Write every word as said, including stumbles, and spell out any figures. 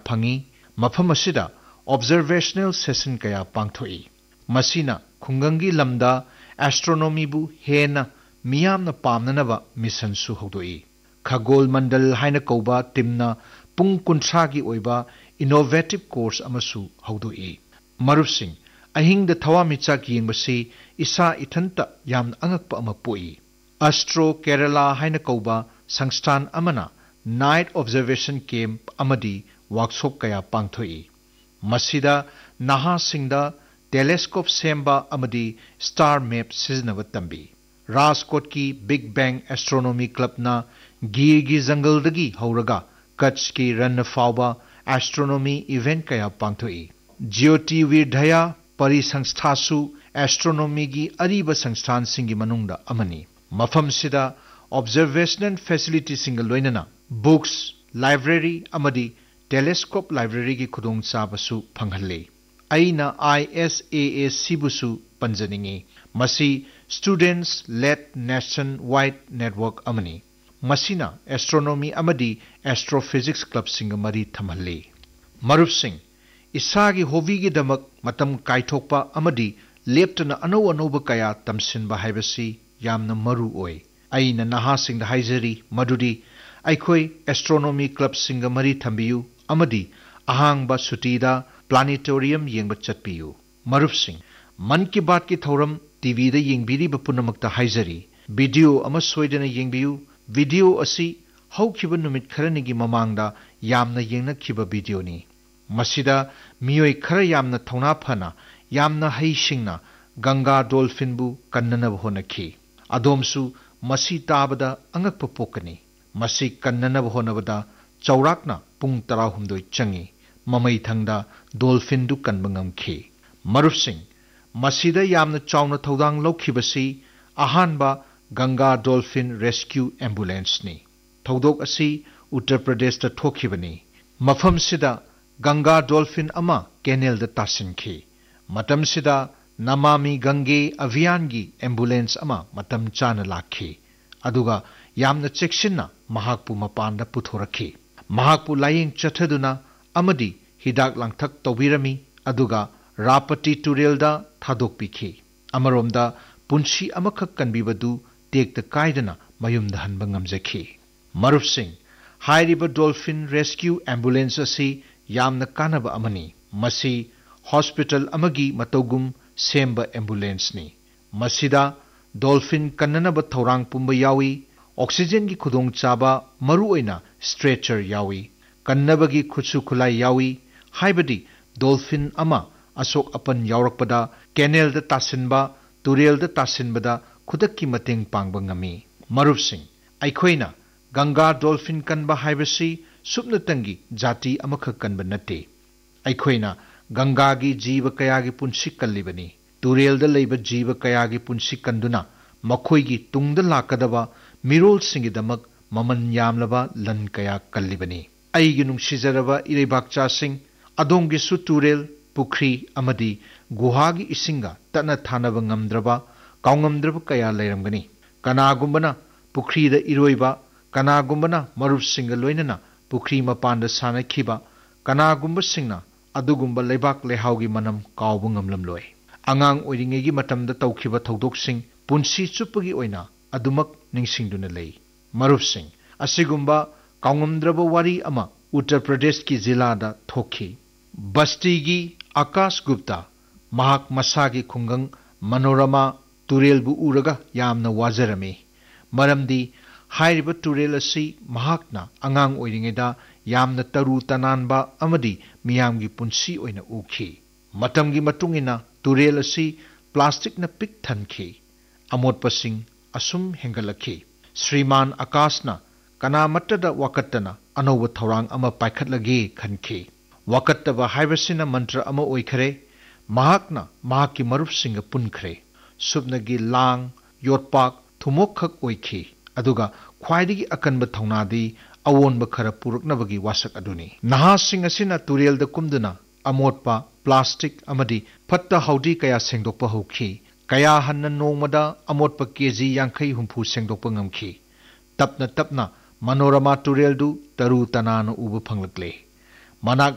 fungi मफम असिदा observational session कया पांगथोई मसीना खुंगंगी lambda astronomy बु हेना मियामना पामननबा mission सु होदोई खगोल मंडल हाइना कौबा टिमना पुंग कुंथ्रागी ओइबा इनोवेटिव कोर्स अमसु होदोई मरुसिंग अहिंग द थवामिचाक येंबसी इसा इथंता याम अंगकपा अमा पोई एस्ट्रो केरला हाइना कौबा संस्थान अमना नाइट ऑब्जर्वेशन कैंप अमदी वर्कशॉप कया पांगथोई मसीदा नहा सिंगदा टेलीस्कोप सेंबा अमदी स्टार मैप सिजनब तंबी राजकोट की बिग बैंग एस्ट्रोनॉमी क्लब ना गिर की जंगल दगी हौरगा कच्छ की रन फावबा एस्ट्रोनॉमी इवेंट कया पांगथोई ज्योति विरधया परि संस्थासु एस्ट्रोनॉमी की अरीब संस्थान सिंगी मनुंगदा अमनी मफम सिदा ऑब्जर्वेशनल फैसिलिटी सिंग लोइनना बुक्स लाइब्रेरी अमदी टेलीस्कोप लाइब्रेरी की खुदोंग चाबसु फंगहल्ले अइना I S A A सिबुसु पंजनिंगे Masih students let nation wide network अमनी Masina astronomy अमदी astrophysics club सिंग मरी थमहल्ले मरुप सिंह इसागी हॉबी की दमक मतम काइथोकपा अमदी लेप्टना अनौ अनौब कया तमसिनबा हाइबसी यामना मरु ओय अइना नहा सिंग हाइजरी मदुदी अखोई एस्ट्रोनॉमी क्लब सिंग मरी थंबियु अमदी अहांगबा सुटीदा प्लानिटोरियम येंब चटपियु मरुप सिंह मन की बात की थौरम टीवी दा येंबिरिबा पुनमक्ता हाइजरी वीडियो अमा सोइदना येंबियु वीडियो असी हौखिबा नुमित खरनिगी ममांगदा यामना येंगनखिबा वीडियोनी मसीदा मियोय खर यामना थौना फना यामना हईसिंगना गंगा डॉल्फिन बु कन्ननब होनखी अदोमसु मसी ताबदा अंगक पोकनी मसी कन्ननब होनबदा चौराकना पुंग तराहुमदोय चंगी ममई थंगदा डॉल्फिन दु कनबंगमखी मरुप Singh मसीदा यामना चावना थौदांग लौखिबसी अहानबा Ganga dolphin rescue ambulance नि थौदोक असी उत्तर प्रदेश ता थोखिबनी मफम सिदा गंगा डॉल्फिन अमा कैनेल दा तासिनखी मतम सिदा नमामि गंगे अभियान की एम्बुलेंस अमा मतम चाना लाखी अदुगा यामना चेक्सिना महाकपु मपान दा पुथोरखी महाकपु लायेंग चथदुना अमदी हिदाक लांगथक तौबिरमी अदुगा रापटी तुरेलदा थादोकपिखी अमरोमदा पुंसी अमखक कनबिबदु take कायदना मयुमदा हनबा ngamjaki मरुप Singh हाइरिबा dolphin rescue ambulance असी यामना कानबा अमनी मसी हॉस्पिटल अमगी मतौगुम सेंबा एम्बुलेंस नि मसीदा डॉल्फिन कन्ननबा थौरांग पुंबा यावी ऑक्सीजन की खुदोंग चाबा मरु ओइना स्ट्रेचर यावी कन्नबगी खुसु खुलाई यावी हाइबदी डॉल्फिन अमा अशोक अपन यावरकपदा कैनेल दा तासिनबा तुरेल दा तासिनबदा खुदक्की मतेंग पांगबा ngami मरुप सिंह अखोइना गंगा डॉल्फिन कनबा हाइबसी सुपनतंगी जाति अमख कनबा नते अखोइना गंगा की जीव कया की पुंसी कल्लिबनी तुरेल दा लेबा जीव कया की पुंसी कंदुना मखोइगी तुंगदा लाकदबा मिरोल सिंगिदमक ममन यामलबा लन कया कल्लिबनी अइगी नुंगसिजरबा इरेबाकचा सिंह अदोंगी सु तुरेल पुखरी अमदी गुहागी इसिंगा तना थानबा ngamdraba काउंगमद्रब कया लेरमगनी कनागुंबना पुखरी दा इरोइबा कनागुंबना मरुप सिंग लोइनना पुखरी मपान दा सानखिबा कनागुंब सिंगना अदुगुंबा लेबाक लेहाउगी मनम काउबु ngamlamloi angang oiringegi matamda tawkhiba thaudoksing punsi chupagi oina adumak ningsingduna lei marup sing asigumba kaungamdraba wari ama uttar pradesh ki zila da thokhi basti gi akash gupta mahak masagi khungang manorama turel bu uraga yamna wajarame maramdi hairiba turel asi mahakna angang oiringeda yamna taru tananba amadi miyamgi punsi oina ukhi matamgi matungina turel asi plastic na pik thanki amot pasing asum hengalakhi श्रीमान आकाशना कनामत्तदा वकत्तना अनौब थौरांग अमा पाइखटलगे खनखे वकत्तबा हाइबसिना मंत्र अमा ओइखरे महाकना महाकी मरुप सिंग पुनखरे सुबनगी लांग योटपाक थुमोखक ओइखी अदुगा ख्वाइदगी अकनब थौनादी अवोनब खरा पुरकनबगी वासक अदुनी नहा सिंग असिना तुरेल the कुमदुना अमोटपा plastic अमदी फत्ता हौदी कया सेंगदोकपा हौखी कया हन्न नोंगमदा अमोटपा KG यांखई हुंफु सेंगदोकपा ngamखी तपना तपना Manorama तुरेलदु तरु तनान उब फंगलकले मनाक